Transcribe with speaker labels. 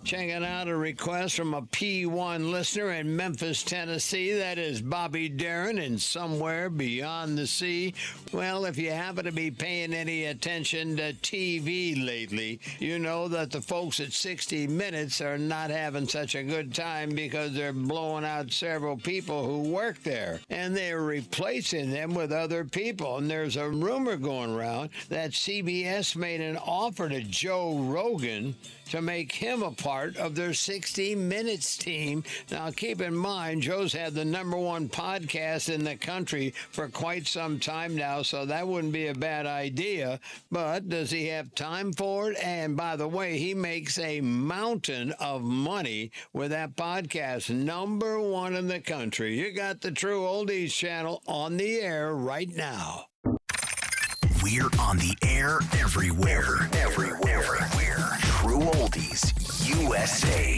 Speaker 1: Checking out a request from a P1 listener in Memphis, Tennessee. That is Bobby Darin in Somewhere Beyond the Sea. Well, if you happen to be paying any attention to TV lately, you know that the folks at 60 Minutes are not having such a good time because they're blowing out several people who work there, and they're replacing them with other people. And there's a rumor going around that CBS made an offer to Joe Rogan to make him a part of their 60 Minutes team. Now, keep in mind, Joe's had the #1 podcast in the country for quite some time now, so that wouldn't be a bad idea. But does he have time for it? And by the way, he makes a mountain of money with that podcast, #1 in the country. You got the True Oldies channel on the air right now.
Speaker 2: We're on the air everywhere. True Oldies USA.